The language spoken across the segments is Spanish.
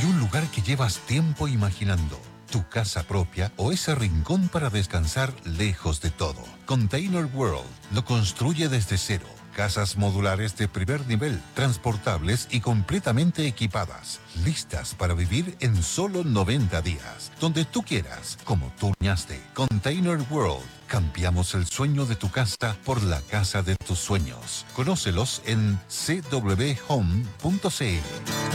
Hay un lugar que llevas tiempo imaginando. Tu casa propia o ese rincón para descansar lejos de todo. Container World lo construye desde cero. Casas modulares de primer nivel, transportables y completamente equipadas. Listas para vivir en solo 90 días. Donde tú quieras, como tú soñaste. Container World. Cambiamos el sueño de tu casa por la casa de tus sueños. Conócelos en cwhome.cl.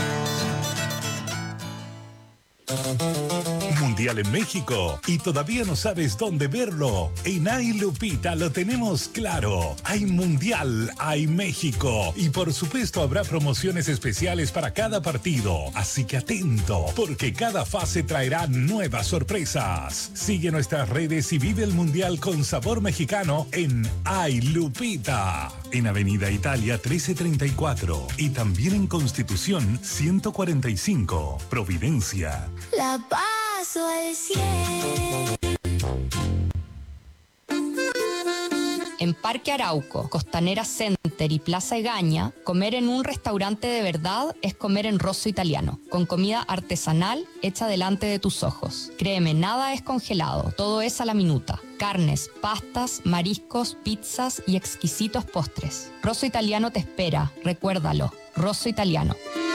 Mundial en México y todavía no sabes dónde verlo. En Ay Lupita lo tenemos claro. Hay Mundial, hay México y por supuesto habrá promociones especiales para cada partido. Así que atento, porque cada fase traerá nuevas sorpresas. Sigue nuestras redes y vive el Mundial con sabor mexicano en Ay Lupita. En Avenida Italia 1334 y también en Constitución 145, Providencia. La paso al 100. En Parque Arauco, Costanera Center y Plaza Egaña, comer en un restaurante de verdad es comer en Rosso Italiano, con comida artesanal hecha delante de tus ojos. Créeme, nada es congelado, todo es a la minuta. Carnes, pastas, mariscos, pizzas y exquisitos postres. Rosso Italiano te espera, recuérdalo, Rosso Italiano.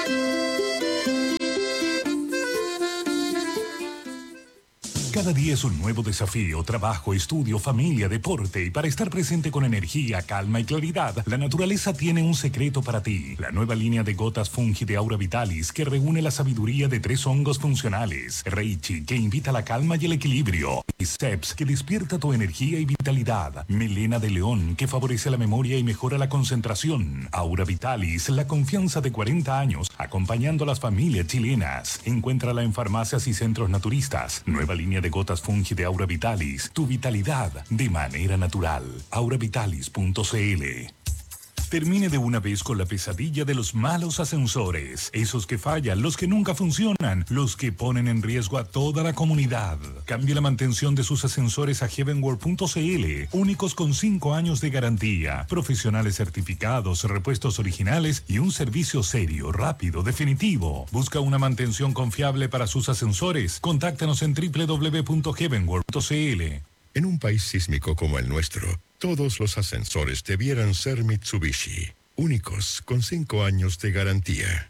Cada día es un nuevo desafío, trabajo, estudio, familia, deporte y para estar presente con energía, calma y claridad, la naturaleza tiene un secreto para ti. La nueva línea de gotas Fungi de Aura Vitalis que reúne la sabiduría de 3 hongos funcionales. Reichi que invita a la calma y el equilibrio. Y Ceps que despierta tu energía y vitalidad. Melena de León que favorece la memoria y mejora la concentración. Aura Vitalis, la confianza de 40 años acompañando a las familias chilenas. Encuéntrala en farmacias y centros naturistas. Nueva línea de gotas Fungi de Aura Vitalis, tu vitalidad de manera natural. auravitalis.cl. Termine de una vez con la pesadilla de los malos ascensores. Esos que fallan, los que nunca funcionan, los que ponen en riesgo a toda la comunidad. Cambie la mantención de sus ascensores a heavenworld.cl. Únicos con 5 años de garantía. Profesionales certificados, repuestos originales y un servicio serio, rápido, definitivo. Busca una mantención confiable para sus ascensores. Contáctanos en www.heavenworld.cl. En un país sísmico como el nuestro, todos los ascensores debieran ser Mitsubishi, únicos con 5 años de garantía.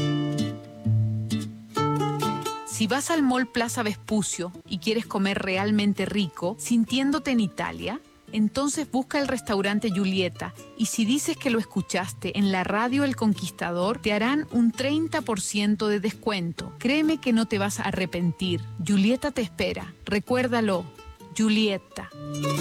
Si vas al Mall Plaza Vespucio y quieres comer realmente rico, sintiéndote en Italia, entonces busca el restaurante Giulietta y si dices que lo escuchaste en la radio El Conquistador, te harán un 30% de descuento. Créeme que no te vas a arrepentir. Giulietta te espera. Recuérdalo. Giulietta.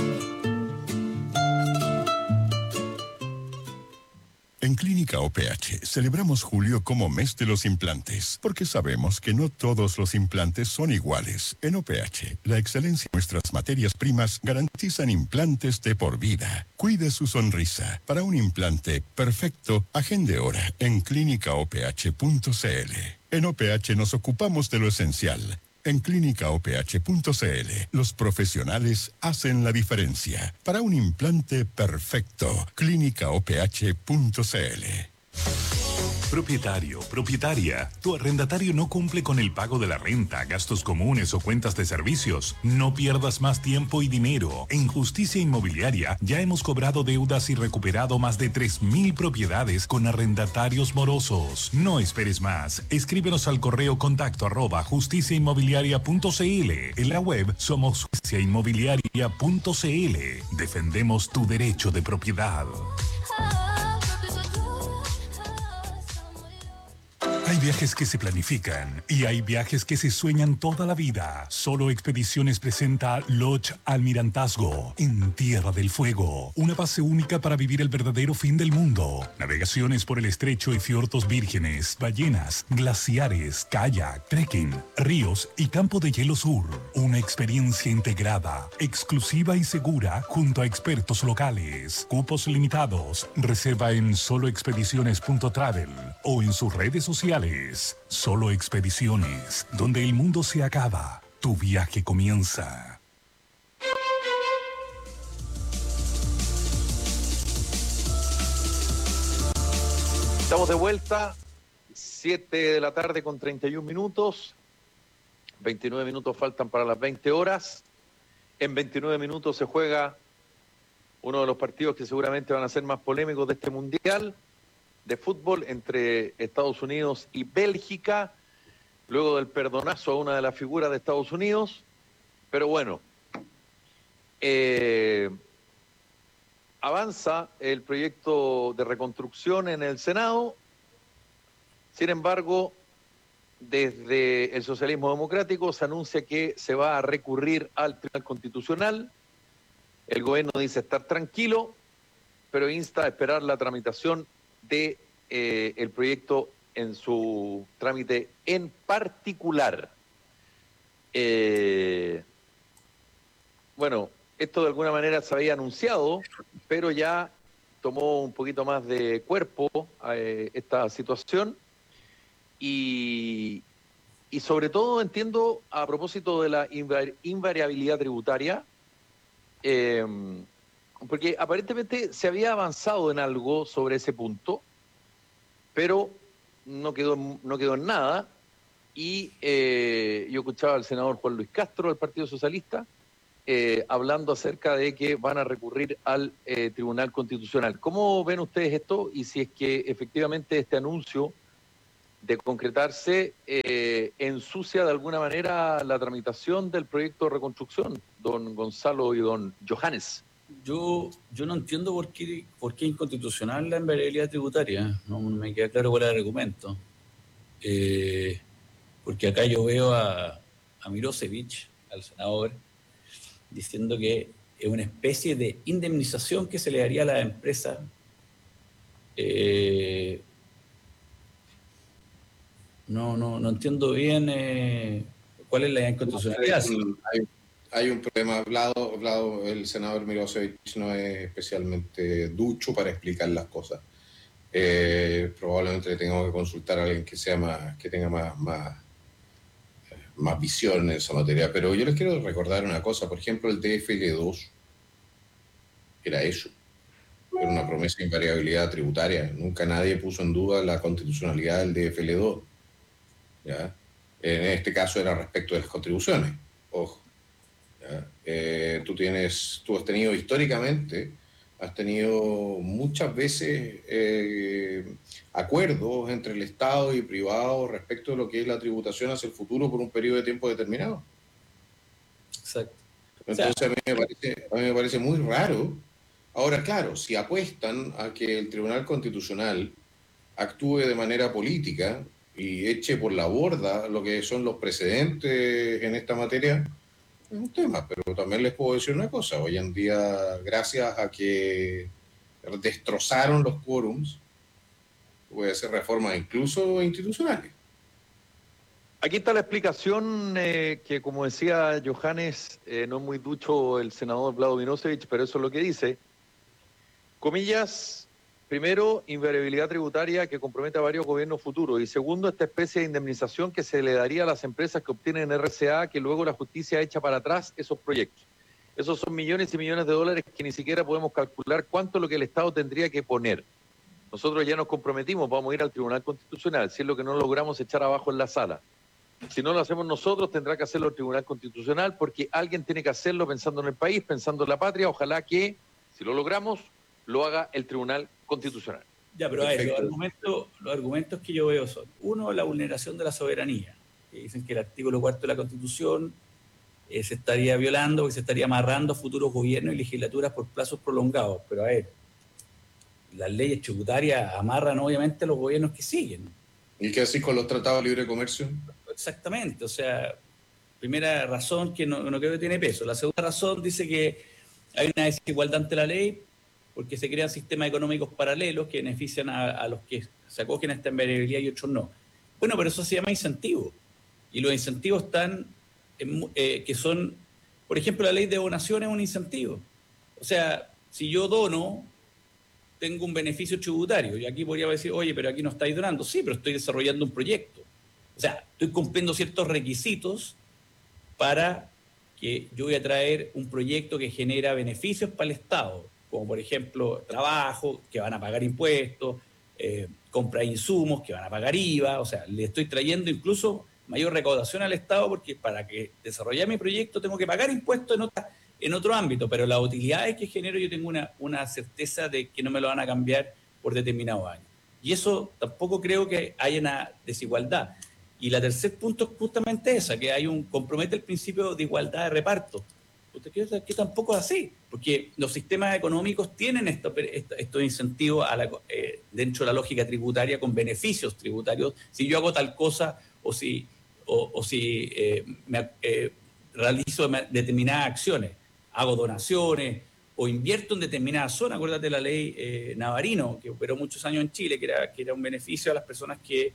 En Clínica OPH celebramos julio como mes de los implantes, porque sabemos que no todos los implantes son iguales. En OPH, la excelencia de nuestras materias primas garantizan implantes de por vida. Cuide su sonrisa. Para un implante perfecto, agende hora en clínicaoph.cl. En OPH nos ocupamos de lo esencial. En clínicaoph.cl, los profesionales hacen la diferencia. Para un implante perfecto, clínicaoph.cl. Propietario, propietaria, tu arrendatario no cumple con el pago de la renta, gastos comunes o cuentas de servicios. No pierdas más tiempo y dinero. En Justicia Inmobiliaria ya hemos cobrado deudas y recuperado más de 3,000 propiedades con arrendatarios morosos. No esperes más. Escríbenos al correo contacto@justiciainmobiliaria.cl. En la web somos justiciainmobiliaria.cl. Defendemos tu derecho de propiedad. Hay viajes que se planifican y hay viajes que se sueñan toda la vida. Solo Expediciones presenta Lodge Almirantazgo en Tierra del Fuego. Una base única para vivir el verdadero fin del mundo. Navegaciones por el estrecho y fiordos vírgenes, ballenas, glaciares, kayak, trekking, ríos y campo de hielo sur. Una experiencia integrada, exclusiva y segura junto a expertos locales. Cupos limitados. Reserva en soloexpediciones.travel o en sus redes sociales. Solo Expediciones, donde el mundo se acaba, tu viaje comienza. Estamos de vuelta, 7 de la tarde con 31 minutos. 29 minutos faltan para las 20 horas. En 29 minutos se juega uno de los partidos que seguramente van a ser más polémicos de este Mundial de fútbol entre Estados Unidos y Bélgica, luego del perdonazo a una de las figuras de Estados Unidos. Pero bueno, avanza el proyecto de reconstrucción en el Senado. Sin embargo, desde el socialismo democrático se anuncia que se va a recurrir al Tribunal Constitucional. El gobierno dice estar tranquilo, pero insta a esperar la tramitación de el proyecto en su trámite en particular. Bueno, esto de alguna manera se había anunciado, pero ya tomó un poquito más de cuerpo esta situación. Y sobre todo entiendo, a propósito de la invariabilidad tributaria, porque aparentemente se había avanzado en algo sobre ese punto, pero no quedó en nada. Y yo escuchaba al senador Juan Luis Castro del Partido Socialista hablando acerca de que van a recurrir al Tribunal Constitucional. ¿Cómo ven ustedes esto? Y si es que efectivamente este anuncio de concretarse ensucia de alguna manera la tramitación del proyecto de reconstrucción, don Gonzalo y don Johannes. Yo no entiendo por qué es inconstitucional la invariabilidad tributaria. No me queda claro cuál es el argumento. Porque acá yo veo a Mirosevic, al senador, diciendo que es una especie de indemnización que se le daría a la empresa No entiendo bien cuál es la inconstitucionalidad. Hay un problema. Vlado, el senador Mirosevic no es especialmente ducho para explicar las cosas. Probablemente le tengamos que consultar a alguien que tenga más visión en esa materia. Pero yo les quiero recordar una cosa. Por ejemplo, el DFL2 era eso. Era una promesa de invariabilidad tributaria. Nunca nadie puso en duda la constitucionalidad del DFL2. ¿Ya? En este caso era respecto de las contribuciones. Ojo. ¿Ya? Tú has tenido históricamente, muchas veces acuerdos entre el Estado y privado respecto de lo que es la tributación hacia el futuro por un periodo de tiempo determinado. Exacto. Entonces a mí me parece muy raro. Ahora, claro, si apuestan a que el Tribunal Constitucional actúe de manera política y eche por la borda lo que son los precedentes en esta materia, es un tema. Pero también les puedo decir una cosa. Hoy en día, gracias a que destrozaron los quórums, puede hacer reformas incluso institucionales. Aquí está la explicación que, como decía Johannes, no es muy ducho el senador Vlado Mirosevic, pero eso es lo que dice. Comillas, primero, invariabilidad tributaria que compromete a varios gobiernos futuros. Y segundo, esta especie de indemnización que se le daría a las empresas que obtienen RCA, que luego la justicia echa para atrás esos proyectos. Esos son millones y millones de dólares que ni siquiera podemos calcular cuánto es lo que el Estado tendría que poner. Nosotros ya nos comprometimos, vamos a ir al Tribunal Constitucional, si es lo que no logramos echar abajo en la sala. Si no lo hacemos nosotros, tendrá que hacerlo el Tribunal Constitucional, porque alguien tiene que hacerlo pensando en el país, pensando en la patria. Ojalá que, si lo logramos, lo haga el Tribunal Constitucional. Ya, pero a ver, los argumentos que yo veo son, uno, la vulneración de la soberanía, que dicen que el artículo 4 de la Constitución se estaría violando, que se estaría amarrando a futuros gobiernos y legislaturas por plazos prolongados. Pero a ver, las leyes tributarias amarran obviamente a los gobiernos que siguen. ¿Y qué así con los tratados de libre comercio? Exactamente, o sea, primera razón que no creo que tiene peso. La segunda razón dice que hay una desigualdad ante la ley porque se crean sistemas económicos paralelos que benefician a los que se acogen a esta invariabilidad y otros no. Bueno, pero eso se llama incentivo. Y los incentivos están, que son, por ejemplo, la ley de donación es un incentivo. O sea, si yo dono, tengo un beneficio tributario. Y aquí podría decir, oye, pero aquí no estáis donando. Sí, pero estoy desarrollando un proyecto. O sea, estoy cumpliendo ciertos requisitos para que yo voy a traer un proyecto que genera beneficios para el Estado, como por ejemplo trabajo, que van a pagar impuestos, compra de insumos que van a pagar IVA, o sea, le estoy trayendo incluso mayor recaudación al Estado porque para que desarrollar mi proyecto tengo que pagar impuestos en otro ámbito, pero las utilidades que genero yo tengo una certeza de que no me lo van a cambiar por determinados años. Y eso tampoco creo que haya una desigualdad. Y la tercer punto es justamente esa, que compromete el principio de igualdad de reparto. ¿Usted cree que tampoco es así? Porque los sistemas económicos tienen estos incentivos dentro de la lógica tributaria con beneficios tributarios. Si yo hago tal cosa o si realizo determinadas acciones, hago donaciones o invierto en determinadas zonas. Acuérdate de la ley Navarino, que operó muchos años en Chile, que era un beneficio a las personas que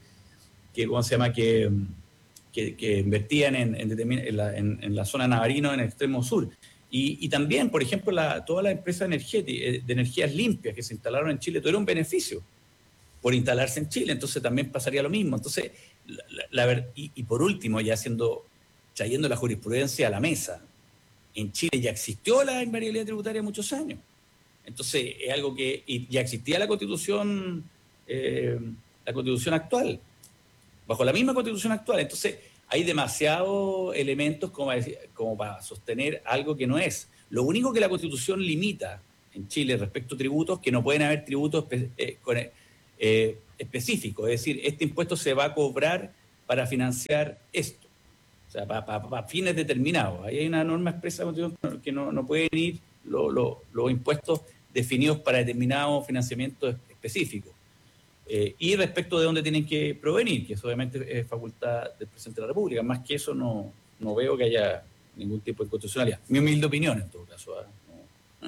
invertían en la zona Navarino, en el extremo sur. Y también, por ejemplo, todas las empresas de energías limpias que se instalaron en Chile tuvieron un beneficio por instalarse en Chile, entonces también pasaría lo mismo. Entonces, y por último, trayendo la jurisprudencia a la mesa, en Chile ya existió la invariabilidad tributaria muchos años. Entonces, es algo que ya existía la Constitución actual, bajo la misma Constitución actual. Entonces, hay demasiados elementos como para sostener algo que no es. Lo único que la Constitución limita en Chile respecto a tributos, que no pueden haber tributos específicos. Es decir, este impuesto se va a cobrar para financiar esto. O sea, para fines determinados. Ahí hay una norma expresa que no pueden ir los impuestos definidos para determinados financiamientos específicos. Y respecto de dónde tienen que provenir, que eso obviamente es facultad del presidente de la República. Más que eso no veo que haya ningún tipo de inconstitucionalidad. Mi humilde opinión, en todo caso. No.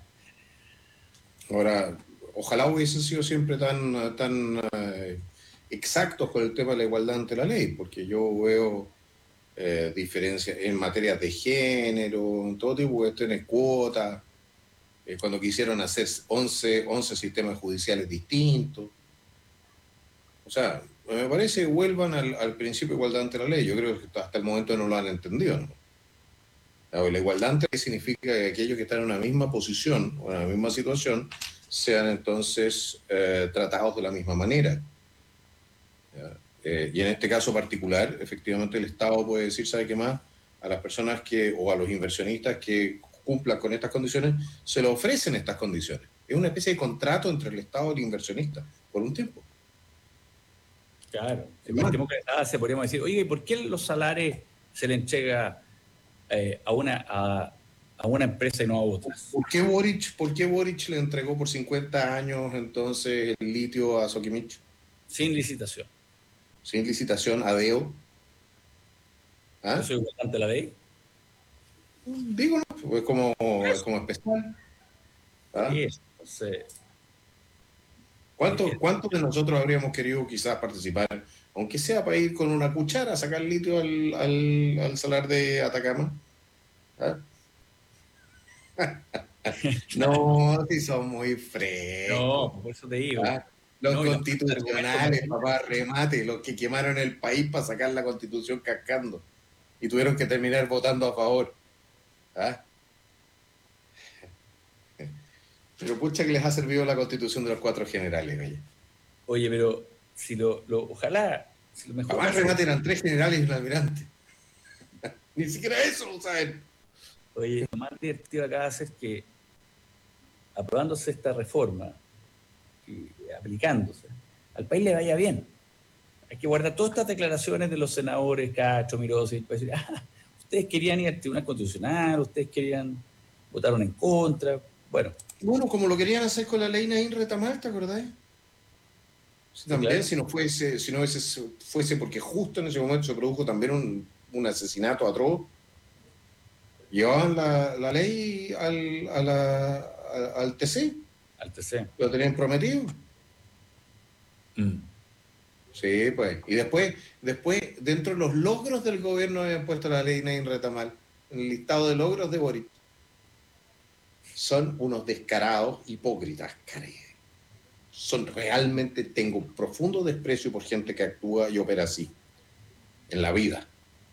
Ahora, ojalá hubiese sido siempre tan exactos con el tema de la igualdad ante la ley, porque yo veo diferencias en materia de género, en todo tipo de cuestiones, cuotas, cuando quisieron hacer 11 sistemas judiciales distintos. O sea, me parece que vuelvan al principio de igualdad ante la ley. Yo creo que hasta el momento no lo han entendido, ¿no? La igualdad ante la ley significa que aquellos que están en una misma posición o en la misma situación sean entonces tratados de la misma manera. Y en este caso particular, efectivamente el Estado puede decir, ¿sabe qué más? A las personas o a los inversionistas que cumplan con estas condiciones, se le ofrecen estas condiciones. Es una especie de contrato entre el Estado y el inversionista, por un tiempo. Claro. Se podríamos decir, oye, ¿y por qué los salarios se le entrega a una empresa y no a otras? ¿Por qué Boric le entregó por 50 años entonces el litio a Soquimich? Sin licitación. Sin licitación, a Deo. ¿Ah? ¿Eso es igualdad ante la ley? Digo, no, es como especial. ¿Ah? Sí, entonces, ¿Cuántos de nosotros habríamos querido quizás participar, aunque sea para ir con una cuchara a sacar litio al salar de Atacama? ¿Ah? No, si son muy frescos. No, por eso te digo. ¿Ah? Los constitucionales, papá, remate, los que quemaron el país para sacar la constitución cascando y tuvieron que terminar votando a favor. ¿Ah? Pero pucha que les ha servido la constitución de los 4 generales, oye, pero si ojalá, si lo mejor. Además, remate eran 3 generales y un almirante. Ni siquiera eso lo saben. Oye, lo más divertido acá es que aprobándose esta reforma y aplicándose, al país le vaya bien. Hay que guardar todas estas declaraciones de los senadores Castro, Mirosi, para decir, ustedes querían ir al Tribunal Constitucional, ustedes votaron en contra. Bueno, como lo querían hacer con la ley Naín Retamal, ¿te acordás? Sí, también, claro. si no fuese porque justo en ese momento se produjo también un asesinato atroz, llevaban la ley al TC. Al TC. Lo tenían prometido. Sí, pues. Y después, dentro de los logros del gobierno habían puesto la ley Naín Retamal, en el listado de logros de Boric. Son unos descarados hipócritas, caray. Tengo un profundo desprecio por gente que actúa y opera así en la vida.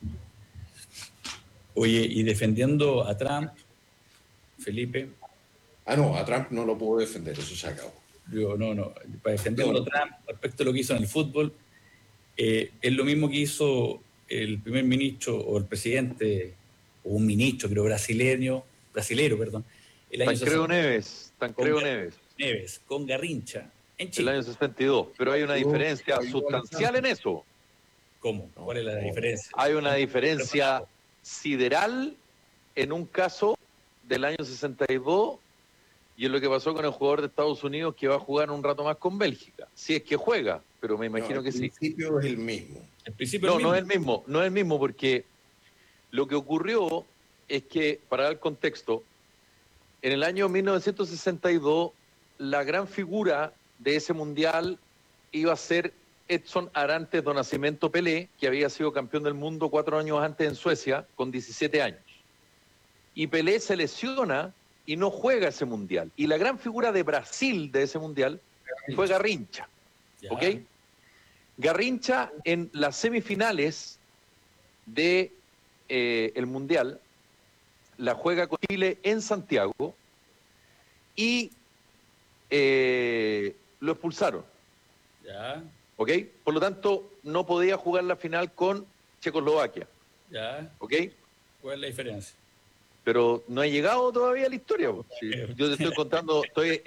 Oye, y defendiendo a Trump, Felipe. No, a Trump no lo puedo defender, eso se acabó. Yo no, para defenderlo Trump respecto a lo que hizo en el fútbol, es lo mismo que hizo el primer ministro o el presidente, o un ministro, creo, brasilero, perdón, el año Tancredo Neves, Neves, con Garrincha, en Chile. El año 62, pero hay una diferencia sustancial en eso. ¿Cómo? ¿Cuál es la diferencia? Hay una diferencia sideral en un caso del año 62 y en lo que pasó con el jugador de Estados Unidos que va a jugar un rato más con Bélgica. Si es que juega, pero me imagino que sí. El principio es el mismo. No es el mismo porque lo que ocurrió es que, para dar contexto, en el año 1962 la gran figura de ese mundial iba a ser Edson Arantes do Nascimento Pelé, que había sido campeón del mundo 4 años antes en Suecia, con 17 años. Y Pelé se lesiona y no juega ese mundial. Y la gran figura de Brasil de ese mundial fue Garrincha. ¿Ok? Garrincha en las semifinales de el mundial la juega con Chile en Santiago y lo expulsaron. Ya. ¿Ok? Por lo tanto, no podía jugar la final con Checoslovaquia. Ya. ¿Ok? ¿Cuál es la diferencia? Pero no ha llegado todavía a la historia. Sí, yo te estoy contando, estoy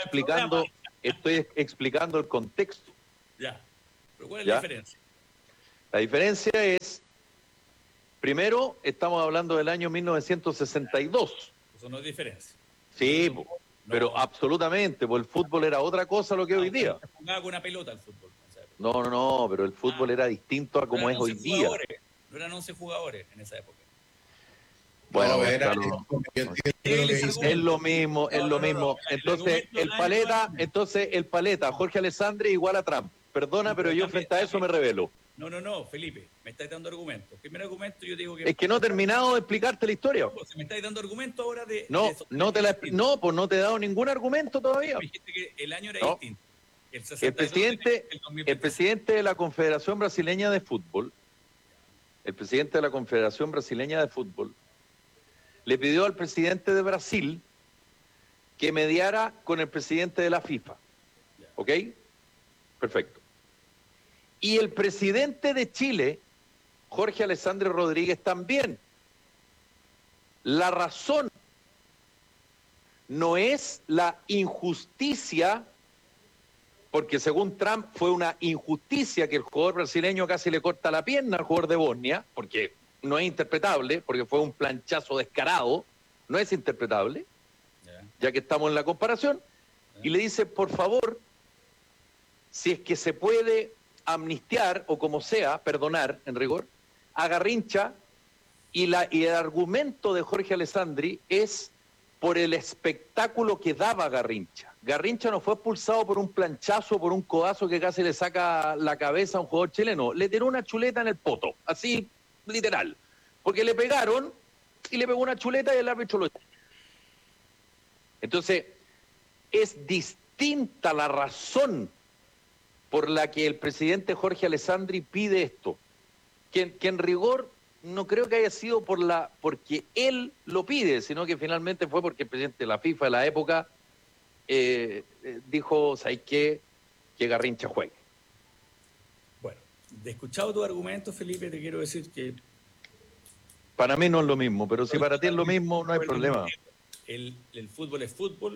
explicando el contexto. Ya. ¿Pero cuál es la diferencia? La diferencia es, primero, estamos hablando del año 1962. Eso no es diferencia. Sí, pero absolutamente, pues el fútbol era otra cosa lo que hoy día. Se jugaba con una pelota el fútbol. No, pero el fútbol era distinto a como es hoy día. No eran 11 jugadores en esa época. Bueno, No, es lo mismo. Entonces, el paleta, Jorge Alessandri igual a Trump. Perdona, pero yo frente a eso me rebelo. No, Felipe, me estáis dando argumentos. Primer argumento, yo digo que... Es que no he terminado de explicarte la historia. Si me estáis dando argumentos ahora de... Pues no te he dado ningún argumento todavía. Me dijiste que el año era distinto. El presidente de la Confederación Brasileña de Fútbol, le pidió al presidente de Brasil que mediara con el presidente de la FIFA. ¿Ok? Perfecto. Y el presidente de Chile, Jorge Alessandri Rodríguez, también. La razón no es la injusticia, porque según Trump fue una injusticia que el jugador brasileño casi le corta la pierna al jugador de Bosnia, porque no es interpretable, porque fue un planchazo descarado, no es interpretable, ya que estamos en la comparación, y le dice, por favor, si es que se puede amnistiar, o como sea, perdonar, en rigor, a Garrincha, y el argumento de Jorge Alessandri es por el espectáculo que daba Garrincha. Garrincha no fue expulsado por un planchazo, por un codazo que casi le saca la cabeza a un jugador chileno, le tiró una chuleta en el poto, así literal, porque le pegaron y le pegó una chuleta y el árbitro lo... Entonces, es distinta la razón por la que el presidente Jorge Alessandri pide esto, que en rigor no creo que haya sido porque él lo pide, sino que finalmente fue porque el presidente de la FIFA de la época dijo, ¿sabes qué? Que Garrincha juegue. Bueno, de escuchado tu argumento, Felipe, te quiero decir que... Para mí no es lo mismo, pero si para ti es lo mismo, no hay problema. El fútbol es fútbol,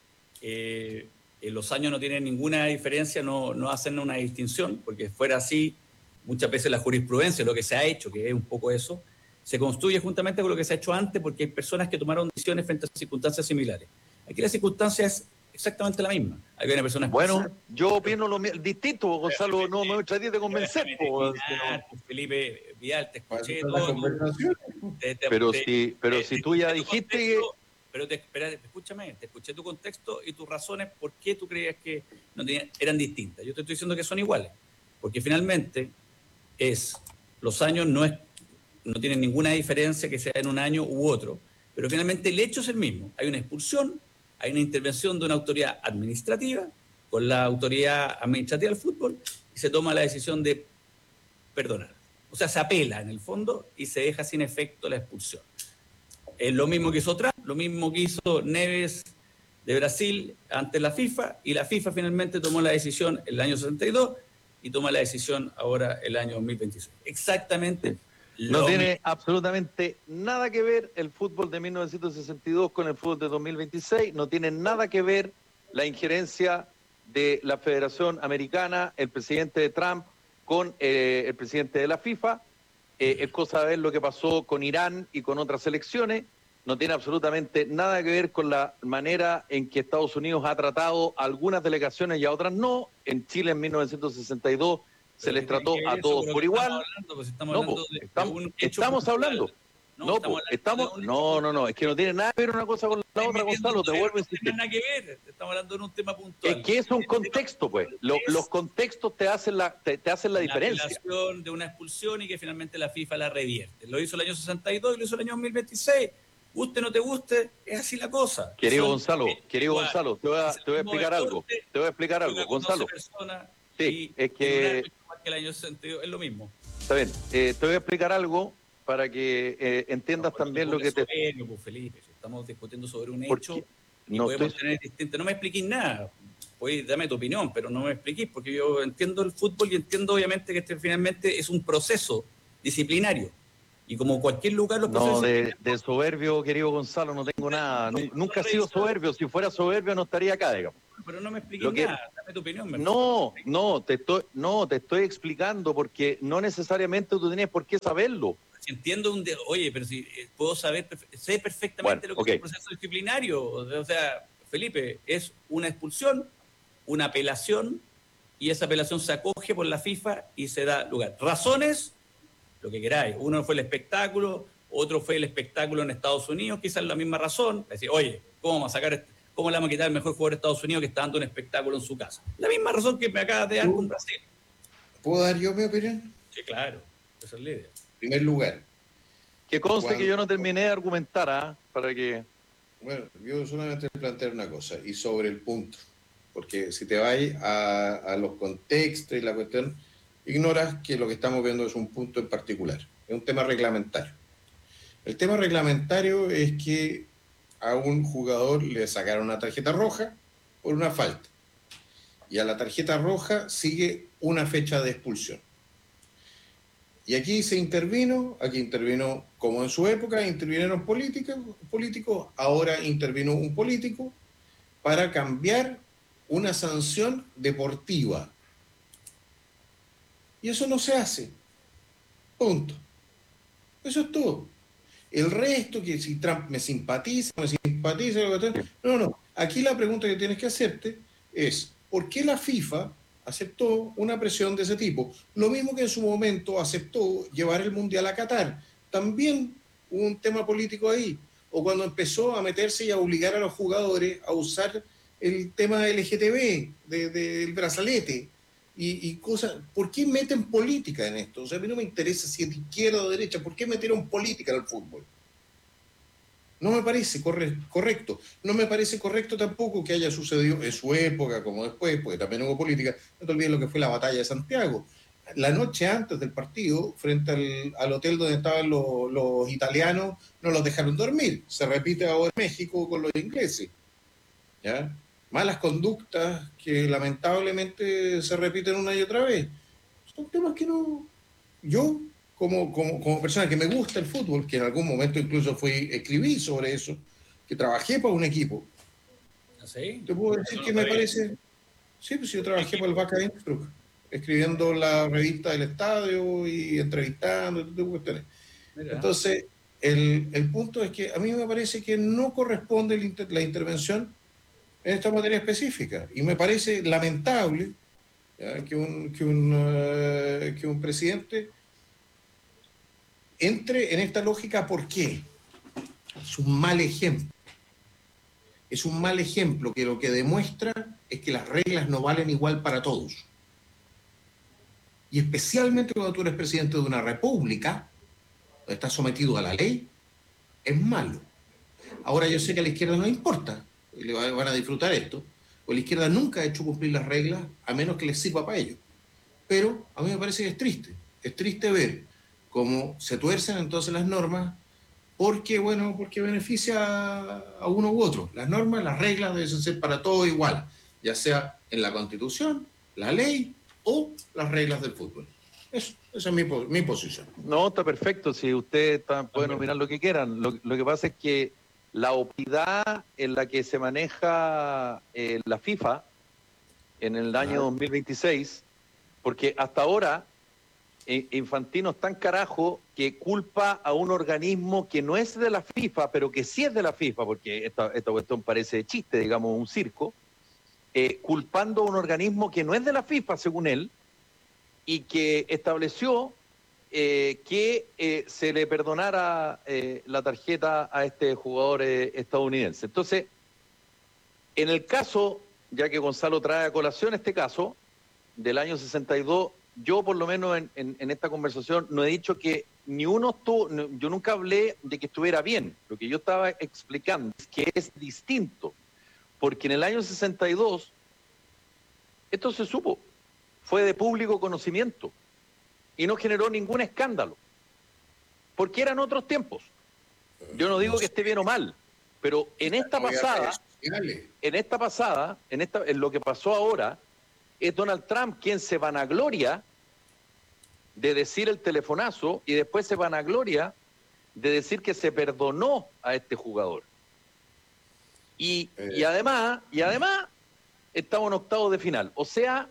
los años no tienen ninguna diferencia, no hacen una distinción, porque fuera así, muchas veces la jurisprudencia, lo que se ha hecho, que es un poco eso, se construye juntamente con lo que se ha hecho antes, porque hay personas que tomaron decisiones frente a circunstancias similares. Aquí la circunstancia es exactamente la misma. Hay una persona... Bueno, yo opino lo distinto, Gonzalo, no me traté de convencer. Felipe Vidal, te escuché todo. Pero si tú ya dijiste que... Pero escúchame, te escuché tu contexto y tus razones por qué tú creías que eran distintas. Yo te estoy diciendo que son iguales, porque finalmente los años no tienen ninguna diferencia que sea en un año u otro, pero finalmente el hecho es el mismo. Hay una expulsión, hay una intervención de una autoridad administrativa con la autoridad administrativa del fútbol y se toma la decisión de perdonar. O sea, se apela en el fondo y se deja sin efecto la expulsión. Es lo mismo que hizo Trump, lo mismo que hizo Neves de Brasil ante la FIFA, y la FIFA finalmente tomó la decisión en el año 62 y toma la decisión ahora el año 2026. Exactamente. No tiene absolutamente nada que ver el fútbol de 1962 con el fútbol de 2026, no tiene nada que ver la injerencia de la Federación Americana, el presidente de Trump, con el presidente de la FIFA. Es cosa de ver lo que pasó con Irán y con otras elecciones. No tiene absolutamente nada que ver con la manera en que Estados Unidos ha tratado a algunas delegaciones y a otras no. En Chile en 1962 se les trató a todos por igual. Estamos hablando. No, es que no tiene nada que ver una cosa con la otra, Gonzalo, te vuelvo a insistir. No tiene nada que ver, estamos hablando de un tema puntual. Es que es un contexto, pues. Los contextos te hacen la diferencia. De una expulsión y que finalmente la FIFA la revierte. Lo hizo el año 62 y lo hizo el año 2026. Guste o no te guste, es así la cosa. Querido Gonzalo, te voy a explicar algo. Te voy a explicar algo, Gonzalo. Sí, es que el año 62 es lo mismo. Está bien, te voy a explicar algo para que entiendas también lo que te... Pues, Felipe, estamos discutiendo sobre un hecho y podemos tener distintas... No me expliquís nada, pues dame tu opinión, pero no me expliquís, porque yo entiendo el fútbol y entiendo obviamente que este finalmente es un proceso disciplinario. Y como cualquier lugar los procesos... No, de soberbio, querido Gonzalo, no tengo nada. Nunca he sido soberbio. Si fuera soberbio no estaría acá, digamos. Pero no me expliques nada, dame tu opinión. Te estoy explicando porque no necesariamente tú tienes por qué saberlo. Si entiendo oye, pero si puedo saber, sé perfectamente lo que es un proceso disciplinario. O sea, Felipe, es una expulsión, una apelación, y esa apelación se acoge por la FIFA y se da lugar. Razones, lo que queráis. Uno fue el espectáculo, otro fue el espectáculo en Estados Unidos, quizás la misma razón. Es decir, oye, ¿cómo vamos a sacar ¿cómo le vamos a quitar al mejor jugador de Estados Unidos que está dando un espectáculo en su casa? La misma razón que me acabas de dar con Brasil. ¿Puedo dar yo mi opinión? Sí, claro. Esa es la idea. En primer lugar. Que conste que yo no terminé de argumentar, para que... Bueno, yo solamente plantear una cosa, y sobre el punto. Porque si te vas a los contextos y la cuestión, ignoras que lo que estamos viendo es un punto en particular. Es un tema reglamentario. El tema reglamentario es que a un jugador le sacaron una tarjeta roja por una falta. Y a la tarjeta roja sigue una fecha de expulsión. Y aquí intervino como en su época intervinieron políticos, ahora intervino un político para cambiar una sanción deportiva. Y eso no se hace. Punto. Eso es todo. El resto, que si Trump me simpatiza, no. Aquí la pregunta que tienes que hacerte es, ¿por qué la FIFA aceptó una presión de ese tipo? Lo mismo que en su momento aceptó llevar el Mundial a Qatar. También hubo un tema político ahí. O cuando empezó a meterse y a obligar a los jugadores a usar el tema LGTB, del brazalete y cosas. ¿Por qué meten política en esto? O sea, a mí no me interesa si es de izquierda o de derecha. ¿Por qué metieron política en el fútbol? No me parece correcto. No me parece correcto tampoco que haya sucedido en su época, como después, porque también hubo política. No te olvides lo que fue la batalla de Santiago. La noche antes del partido, frente al hotel donde estaban los italianos, no los dejaron dormir. Se repite ahora en México con los ingleses. ¿Ya? Malas conductas que lamentablemente se repiten una y otra vez. Son temas que no... Yo, como persona que me gusta el fútbol, que en algún momento incluso escribí sobre eso, que trabajé para un equipo. ¿Sí? Te puedo decir que me parece... Sí, pues yo trabajé para el Vaca Innsbruck, escribiendo la revista del estadio y entrevistando, Entonces, el punto es que a mí me parece que no corresponde la intervención en esta materia específica. Y me parece lamentable, ¿ya?, que un presidente entre en esta lógica. ¿Por qué? Es un mal ejemplo. Es un mal ejemplo que lo que demuestra es que las reglas no valen igual para todos. Y especialmente cuando tú eres presidente de una república, donde estás sometido a la ley, es malo. Ahora yo sé que a la izquierda no le importa, y le van a disfrutar esto, porque la izquierda nunca ha hecho cumplir las reglas, a menos que les sirva para ello. Pero a mí me parece que es triste ver cómo se tuercen entonces las normas porque beneficia a uno u otro. Las normas, las reglas deben ser para todos igual, ya sea en la Constitución, la ley o las reglas del fútbol. Esa es mi posición. No, está perfecto. Si ustedes pueden opinar lo que quieran. Lo que pasa es que la opacidad en la que se maneja la FIFA en el año 2026, porque hasta ahora Infantino es tan carajo que culpa a un organismo que no es de la FIFA, pero que sí es de la FIFA, porque esta cuestión parece de chiste, digamos, un circo, culpando a un organismo que no es de la FIFA, según él, y que estableció que se le perdonara la tarjeta a este jugador estadounidense. Entonces, en el caso, ya que Gonzalo trae a colación este caso del año 62, yo por lo menos en esta conversación no he dicho que yo nunca hablé de que estuviera bien. Lo que yo estaba explicando es que es distinto, porque en el año 62 esto se supo, fue de público conocimiento y no generó ningún escándalo, porque eran otros tiempos. Yo no digo que esté bien o mal, pero en lo que pasó ahora, es Donald Trump quien se vanagloria de decir el telefonazo y después se vanagloria de decir que se perdonó a este jugador. Y además estamos en octavos de final. O sea,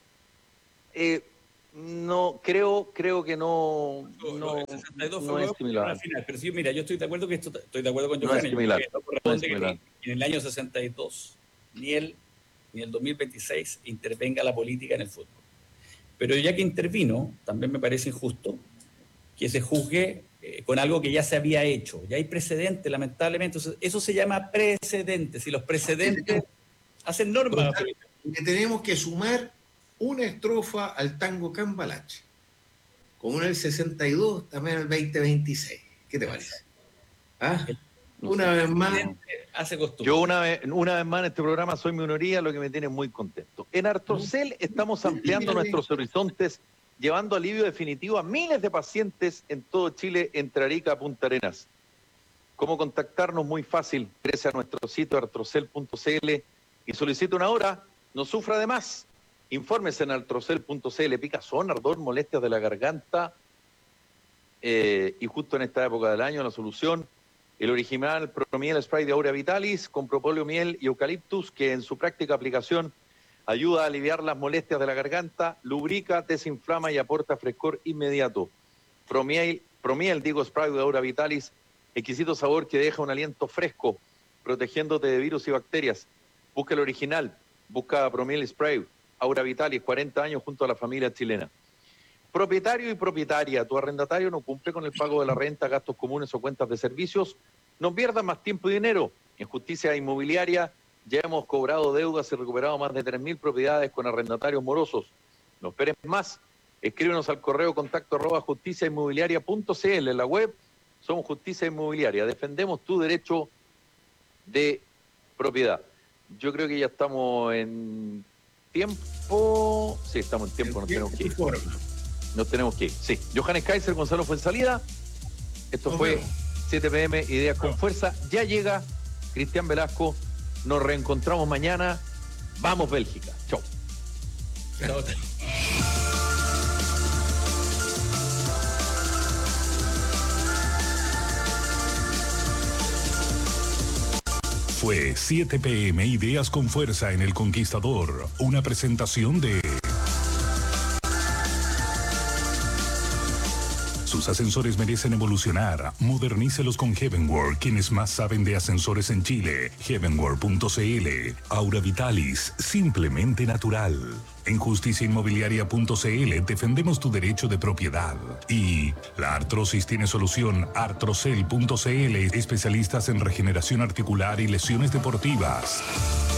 no creo que no el 62 no es similar. Final, pero sí, mira, yo estoy de acuerdo estoy de acuerdo con No Johanny. es similar. No corresponde que en el año 62 ni el 2026 intervenga la política en el fútbol. Pero ya que intervino, también me parece injusto que se juzgue con algo que ya se había hecho. Ya hay precedentes, lamentablemente. Eso se llama precedentes. Y los precedentes hacen normas. Que tenemos que sumar una estrofa al tango Cambalache. Como en el 62, también en el 2026. ¿Qué te parece? ¿Ah? Una vez más. Hace costumbre. Yo una vez más en este programa soy minoría, lo que me tiene muy contento. En Artrocel estamos ampliando nuestros horizontes, llevando alivio definitivo a miles de pacientes en todo Chile, entre Arica a Punta Arenas. ¿Cómo contactarnos? Muy fácil. Ingrese a nuestro sitio artrocel.cl y solicite una hora. No sufra de más. Infórmese en artrocel.cl. Picazón, ardor, molestias de la garganta. Y justo en esta época del año, la solución, el original Promiel Spray de Aura Vitalis con propóleo, miel y eucaliptus, que en su práctica aplicación ayuda a aliviar las molestias de la garganta, lubrica, desinflama y aporta frescor inmediato. Promiel, Spray de Aura Vitalis, exquisito sabor que deja un aliento fresco, protegiéndote de virus y bacterias. Busca el original, busca Promiel Spray, Aura Vitalis, 40 años junto a la familia chilena. Propietario y propietaria, tu arrendatario no cumple con el pago de la renta, gastos comunes o cuentas de servicios, no pierdas más tiempo y dinero. En Justicia Inmobiliaria ya hemos cobrado deudas y recuperado más de 3.000 propiedades con arrendatarios morosos. No esperes más. Escríbenos al correo contacto@justiciainmobiliaria.cl. En la web somos Justicia Inmobiliaria. Defendemos tu derecho de propiedad. Yo creo que ya estamos en tiempo. Sí, estamos en tiempo, nos tenemos que ir. Nos tenemos que ir, sí. Johannes Kaiser, Gonzalo Fuenzalida. Esto fue 7 p.m. Ideas con Fuerza. Ya llega Cristian Velasco. Nos reencontramos mañana. Vamos, Bélgica. Chau. Chao. Fue 7 p.m. Ideas con Fuerza en El Conquistador. Una presentación de... Sus ascensores merecen evolucionar. Modernícelos con Heavenworld, quienes más saben de ascensores en Chile. Heavenworld.cl. Aura Vitalis, simplemente natural. En justiciainmobiliaria.cl defendemos tu derecho de propiedad. Y la artrosis tiene solución. Artrocel.cl, especialistas en regeneración articular y lesiones deportivas.